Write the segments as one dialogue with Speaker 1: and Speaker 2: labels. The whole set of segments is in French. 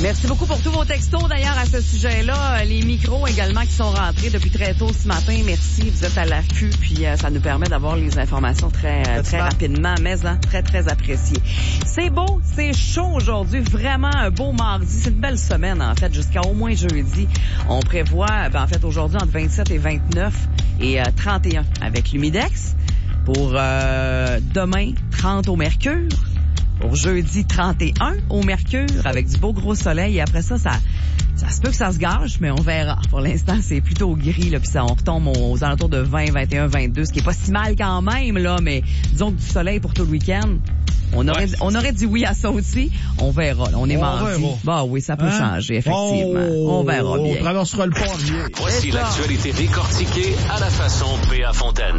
Speaker 1: Merci beaucoup pour tous vos textos, d'ailleurs, à ce sujet-là. Les micros également qui sont rentrés depuis très tôt ce matin. Merci, vous êtes à l'affût, puis ça nous permet d'avoir les informations très rapidement, mais très, très appréciées. C'est beau, c'est chaud aujourd'hui, vraiment un beau mardi. C'est une belle semaine, en fait, jusqu'à au moins jeudi. On prévoit, aujourd'hui, entre 27 et 29 et 31 avec l'Humidex. Pour demain, 30 au mercure. Pour jeudi, 31 au mercure, avec du beau gros soleil. Et après ça se peut que ça se gâche, mais on verra. Pour l'instant, c'est plutôt gris, là, puis on retombe aux alentours de 20, 21, 22, ce qui est pas si mal quand même, là, mais disons que du soleil pour tout le week-end. On aurait dit oui à ça aussi. On verra, là, on est mardi. Bah oui, ça peut changer, effectivement. On verra bien.
Speaker 2: On traversera le pont.
Speaker 3: Voici l'actualité décortiquée à la façon P.A. Fontaine.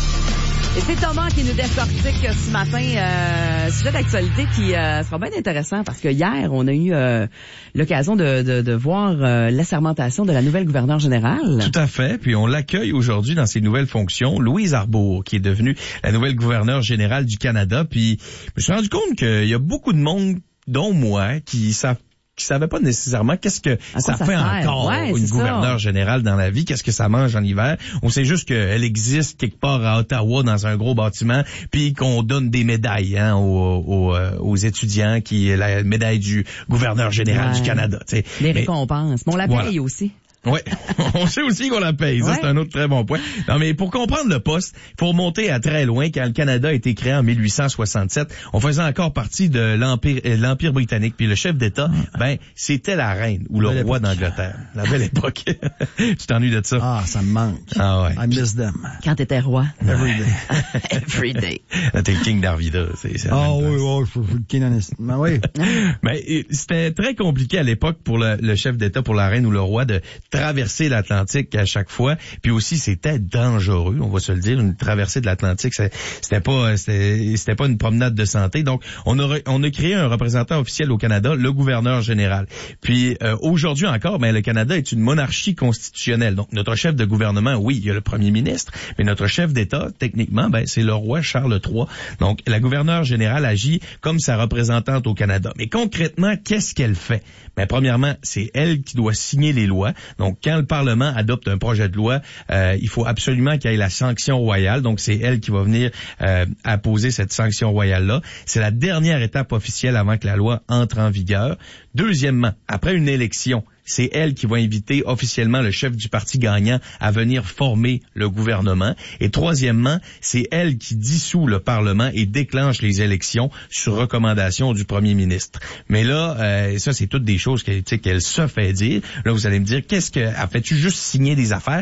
Speaker 1: Et c'est Thomas qui nous décortique ce matin, sujet d'actualité qui sera bien intéressant parce que hier, on a eu l'occasion de voir l'assermentation de la nouvelle gouverneure générale.
Speaker 4: Tout à fait. Puis on l'accueille aujourd'hui dans ses nouvelles fonctions, Louise Arbour, qui est devenue la nouvelle gouverneure générale du Canada. Puis je me suis rendu compte qu'il y a beaucoup de monde, dont moi, qui savait pas nécessairement qu'est-ce que ça fait encore une gouverneure générale dans la vie, qu'est-ce que ça mange en hiver. On sait juste qu'elle existe quelque part à Ottawa dans un gros bâtiment, puis qu'on donne des médailles aux étudiants, qui est la médaille du gouverneur général du Canada. T'sais.
Speaker 1: Les récompenses. Mais on la paye aussi.
Speaker 4: Oui, on sait aussi qu'on la paye. Ça, c'est un autre très bon point. Non, mais pour comprendre le poste, il faut remonter à très loin. Quand le Canada a été créé en 1867, on faisait encore partie de l'Empire britannique. Puis le chef d'État, c'était la reine ou le roi d'Angleterre. La belle époque. Tu t'ennuies de ça?
Speaker 2: Ah, ça me manque.
Speaker 4: Ah ouais.
Speaker 2: I miss them.
Speaker 1: Quand t'étais roi.
Speaker 2: Every day.
Speaker 1: Every day.
Speaker 4: Là, t'es le king d'Arvida.
Speaker 2: Oui, je suis le king d'Arvida. Ben oui.
Speaker 4: Mais c'était très compliqué à l'époque pour le chef d'État, pour la reine ou le roi, de traverser l'Atlantique à chaque fois, puis aussi c'était dangereux, on va se le dire, une traversée de l'Atlantique, c'était pas une promenade de santé. Donc on a créé un représentant officiel au Canada, le gouverneur général. Puis aujourd'hui encore, le Canada est une monarchie constitutionnelle. Donc notre chef de gouvernement, oui, il y a le premier ministre, mais notre chef d'État, techniquement, c'est le roi Charles III. Donc la gouverneure générale agit comme sa représentante au Canada. Mais concrètement, qu'est-ce qu'elle fait? Premièrement, c'est elle qui doit signer les lois. Donc, quand le Parlement adopte un projet de loi, il faut absolument qu'il y ait la sanction royale. Donc, c'est elle qui va venir apposer cette sanction royale-là. C'est la dernière étape officielle avant que la loi entre en vigueur. Deuxièmement, après une élection, c'est elle qui va inviter officiellement le chef du parti gagnant à venir former le gouvernement. Et troisièmement, c'est elle qui dissout le Parlement et déclenche les élections sur recommandation du premier ministre. Mais là, ça, c'est toutes des choses qu'elle se fait dire. Là, vous allez me dire, fait-tu juste signer des affaires?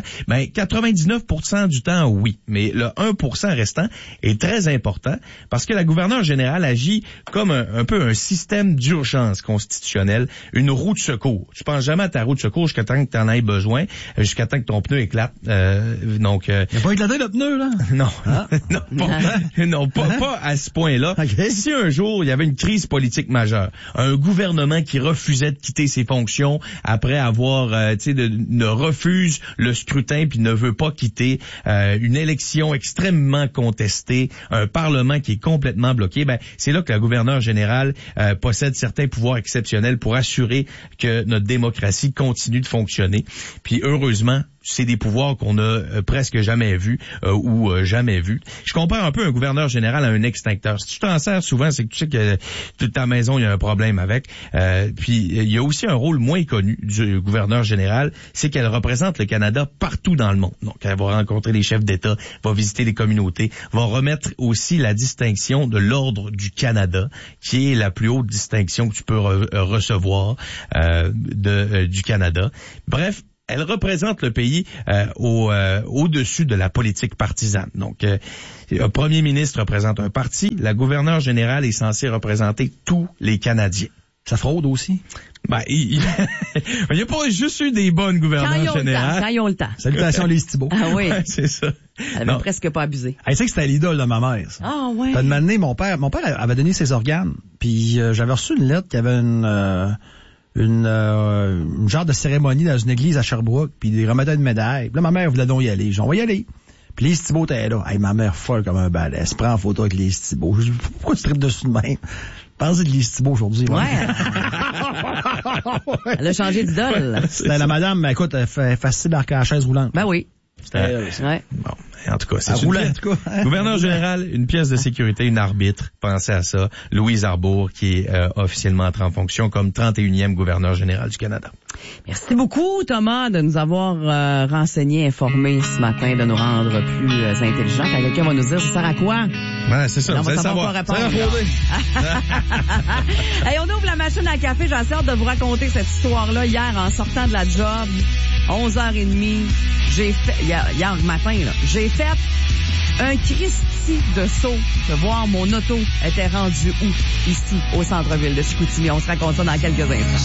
Speaker 4: 99% du temps, oui. Mais le 1% restant est très important parce que la gouverneure générale agit comme un peu un système d'urgence constitutionnelle, une roue de secours. Tu penses jamais à ta roue de secours jusqu'à temps que tu en aies besoin, jusqu'à temps que ton pneu éclate.
Speaker 2: Il n'a pas éclaté le pneu, là?
Speaker 4: Non. Non, pas à ce point-là.
Speaker 2: Okay.
Speaker 4: Si un jour, il y avait une crise politique majeure, un gouvernement qui refusait de quitter ses fonctions après avoir, ne refuse le scrutin puis ne veut pas quitter, une élection extrêmement contestée, un parlement qui est complètement bloqué, c'est là que la gouverneure générale possède certains pouvoirs exceptionnels pour assurer que notre démocratie continue de fonctionner. Puis heureusement, c'est des pouvoirs qu'on a presque jamais vus ou jamais vus. Je compare un peu un gouverneur général à un extincteur. Si tu t'en sers souvent, c'est que tu sais que toute ta maison, il y a un problème avec. Puis il y a aussi un rôle moins connu du gouverneur général, c'est qu'elle représente le Canada partout dans le monde. Donc elle va rencontrer les chefs d'État, va visiter les communautés, va remettre aussi la distinction de l'Ordre du Canada, qui est la plus haute distinction que tu peux recevoir du Canada. Bref, elle représente le pays au-dessus de la politique partisane. Donc, le premier ministre représente un parti, la gouverneure générale est censée représenter tous les Canadiens.
Speaker 2: Ça fraude aussi?
Speaker 4: Il n'y a pas juste eu des bonnes gouverneurs générales.
Speaker 1: Quand ils ont le temps.
Speaker 2: Salutations Lise Thibault.
Speaker 1: Ah oui.
Speaker 4: Ouais, c'est ça.
Speaker 1: Elle avait presque pas abusé.
Speaker 2: Tu sais que c'était l'idole de ma mère, ça.
Speaker 1: Ah ouais.
Speaker 2: T'as demandé, mon père avait donné ses organes. Puis j'avais reçu une lettre qui avait une genre de cérémonie dans une église à Sherbrooke, puis il remettait une médaille. Puis là, ma mère voulait donc y aller. On va y aller. Puis Lise Thibault était là. Hey, ma mère folle comme un balai. Elle se prend en photo avec Lise Thibault. Je dis, pourquoi tu tripes dessus de même? Pensez de Lise Thibault aujourd'hui.
Speaker 1: Ouais. Elle a changé d'idole.
Speaker 2: La madame, écoute, elle fait facile à la chaise roulante.
Speaker 1: Ben oui.
Speaker 4: Ouais. Bon, en tout cas, c'est
Speaker 2: roulant, en tout cas.
Speaker 4: Gouverneur général, une pièce de sécurité, une arbitre. Pensez à ça. Louise Arbour, qui est officiellement entrée en fonction comme 31e gouverneur général du Canada.
Speaker 1: Merci beaucoup, Thomas, de nous avoir renseigné, informé ce matin, de nous rendre plus intelligents. Quand quelqu'un va nous dire, ça sert à quoi?
Speaker 4: Ouais, c'est ça.
Speaker 1: Là,
Speaker 4: vous allez savoir.
Speaker 1: Ça hey, on ouvre la machine à café. J'ai hâte de vous raconter cette histoire-là. Hier, en sortant de la job, 11h30, j'ai fait, hier matin, là, j'ai fait un Christi de saut de voir mon auto était rendu où? Ici, au centre-ville de Chicoutimi. On se raconte ça dans quelques instants.